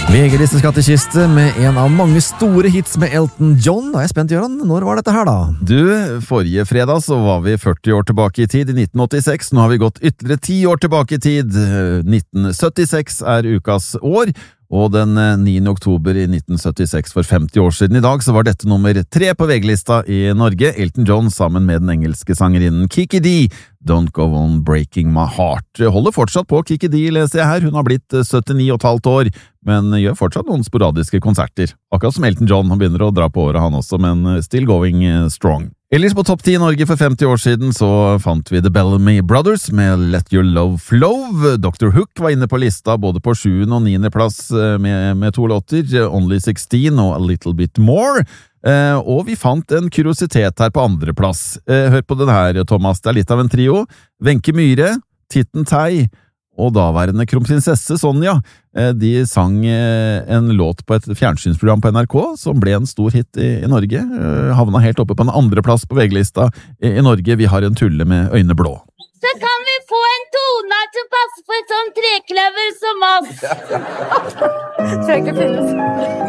VG-listeskattekiste med en av mange store hits med Elton John. Da er jeg spent, Jørgen. Når var dette her da? Du, forrige fredag så var vi 40 år tilbake i tid, i 1986. Nå har vi gått ytterligere 10 år tilbake i tid. 1976 er ukas år, og den 9. oktober i 1976 for 50 år siden i dag så var dette nummer 3 på VG-lista i Norge. Elton John sammen med den engelske sangerinnen Kiki D, Don't Go On Breaking My Heart. Holder fortsatt på Kiki D, leser jeg her. Hun har blitt 79,5 år, men gjør fortsatt noen sporadiske konserter. Akkurat som Elton John, han begynner å dra på året han også, men still going strong. Ellers på topp 10 i Norge for 50 år siden så fant vi The Bellamy Brothers med Let Your Love Flow. Dr. Hook var inne på lista både på 7. og 9. plass med 2 låter, Only 16 og A Little Bit More. Og vi fant en kuriositet her på 2. plass. Hør på den her, Thomas, det er litt av en trio. Wenche Myhre, Titten Tei og daværende kronprinsesse Sonja. De sang en låt på et fjernsynsprogram på NRK som ble en stor hit i Norge. Havna helt oppe på en 2. plass på VG-lista i Norge. Vi har en tulle med øyne blå. Så kan vi få en tone som passer for et sånn trekløver som oss. Trenger finnes.